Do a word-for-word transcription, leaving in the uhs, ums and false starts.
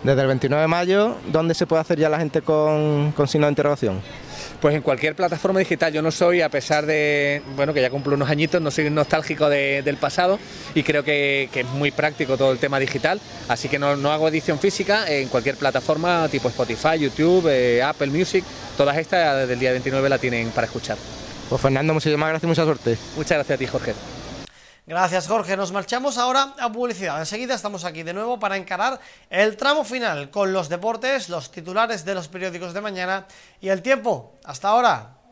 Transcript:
Desde el veintinueve de mayo, ¿dónde se puede hacer ya la gente con, con signo de interrogación? Pues en cualquier plataforma digital. Yo no soy, a pesar de, bueno, que ya cumplo unos añitos, no soy nostálgico de, del pasado y creo que, que es muy práctico todo el tema digital, así que no, no hago edición física. En cualquier plataforma tipo Spotify, YouTube, eh, Apple Music, todas estas desde el día veintinueve la tienen para escuchar. Pues Fernando, muchísimas gracias y mucha suerte. Muchas gracias a ti, Jorge. Gracias, Jorge. Nos marchamos ahora a publicidad. Enseguida estamos aquí de nuevo para encarar el tramo final con los deportes, los titulares de los periódicos de mañana y el tiempo. Hasta ahora.